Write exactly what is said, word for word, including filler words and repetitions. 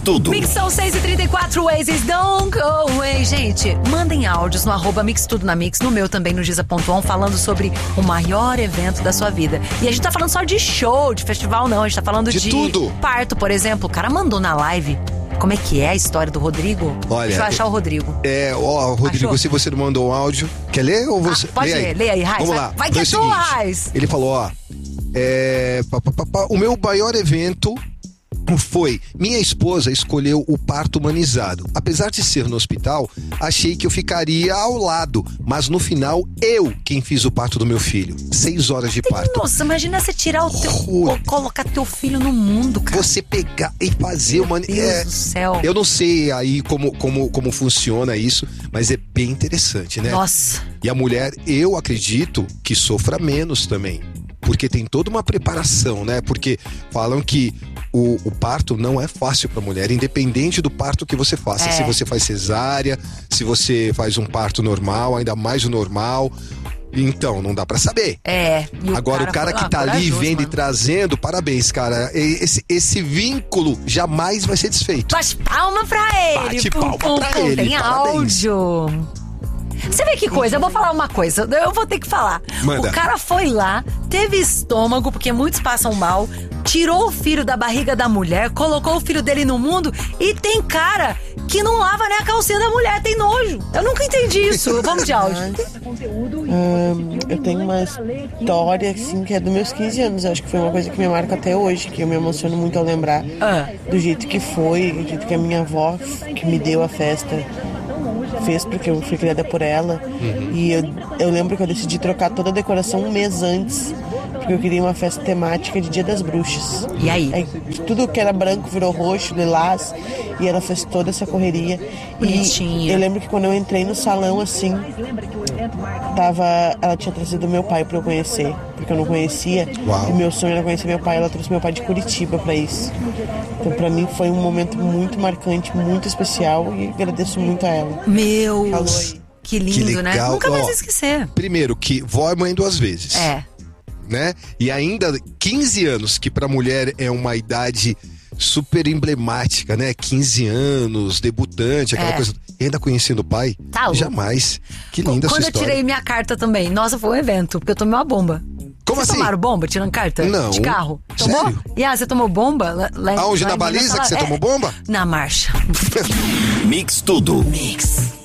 Tudo. Mix são seis e trinta e quatro, Oasis Don't Go Away. Gente, mandem áudios no arroba Mix Tudo na Mix, no meu também, no Giza ponto on, falando sobre o maior evento da sua vida. E a gente tá falando só de show, de festival não, a gente tá falando de, de tudo. Parto, por exemplo. O cara mandou na live. Como é que é a história do Rodrigo? Olha, deixa eu achar o Rodrigo. É, ó, Rodrigo, Achou? se você não mandou um áudio, quer ler ou você... Ah, pode lê ler, aí. lê aí, Raiz. Vamos Vai, lá. vai que é Foi o tua, seguinte, Raiz. Ele falou, ó, é, pá, pá, pá, pá, o meu maior evento foi, minha esposa escolheu o parto humanizado. Apesar de ser no hospital, achei que eu ficaria ao lado, mas no final, eu quem fiz o parto do meu filho. Seis horas de parto. Nossa, imagina você tirar o teu... Ui. colocar teu filho no mundo, cara. Você pegar e fazer uma... Meu Deus é, do céu. Eu não sei aí como, como, como funciona isso, mas é bem interessante, né? Nossa. E a mulher, eu acredito que sofra menos também. Porque tem toda uma preparação, né? Porque falam que o, o parto não é fácil pra mulher, independente do parto que você faça. É. Se você faz cesárea, se você faz um parto normal, ainda mais o normal. Então, não dá pra saber. É. E o Agora, o cara foi, que ah, tá ali corajoso, vendo mano. e trazendo, parabéns, cara. Esse, esse vínculo jamais vai ser desfeito. Bate palma pra ele. Bate Pum, palma pum, pra pum. ele, Tem parabéns. áudio. Você vê que coisa, eu vou falar uma coisa, eu vou ter que falar. Manda. O cara foi lá, teve estômago, porque muitos passam mal, tirou o filho da barriga da mulher, colocou o filho dele no mundo e tem cara que não lava nem a calcinha da mulher, tem nojo. Eu nunca entendi isso. Vamos de áudio. Hum, eu tenho uma história, assim, que é dos meus quinze anos. Acho que foi uma coisa que me marca até hoje, que eu me emociono muito ao lembrar Ah. do jeito que foi, do jeito que a minha avó, que me deu a festa, fez, porque eu fui criada por ela. Uhum. E eu, eu lembro que eu decidi trocar toda a decoração um mês antes, porque eu queria uma festa temática de Dia das Bruxas. E aí? Aí tudo que era branco virou roxo, lilás, e ela fez toda essa correria. Bonitinha. E eu lembro que quando eu entrei no salão, assim, tava, ela tinha trazido meu pai pra eu conhecer, porque eu não conhecia. Uau. E meu sonho era conhecer meu pai, ela trouxe meu pai de Curitiba pra isso. Então pra mim foi um momento muito marcante, muito especial, e agradeço muito a ela. Meu, Falou aí. que lindo, Que né? legal. Nunca mais Ó, vou esquecer. Primeiro, que vó é mãe duas vezes. É. Né? E ainda quinze anos, que pra mulher é uma idade super emblemática, né? quinze anos, debutante, aquela É. coisa. E ainda conhecendo o pai? Tá louco. Jamais. Que linda Quando essa eu história. tirei minha carta também, nossa, foi um evento, porque eu tomei uma bomba. Como Vocês assim? tomaram bomba tirando carta? Não. De carro? Tomou? Sério? E ah, você tomou bomba? Lá, lá- Aonde? lá Na em baliza Minas, que você é, tomou bomba? Na marcha. Mix Tudo. Mix.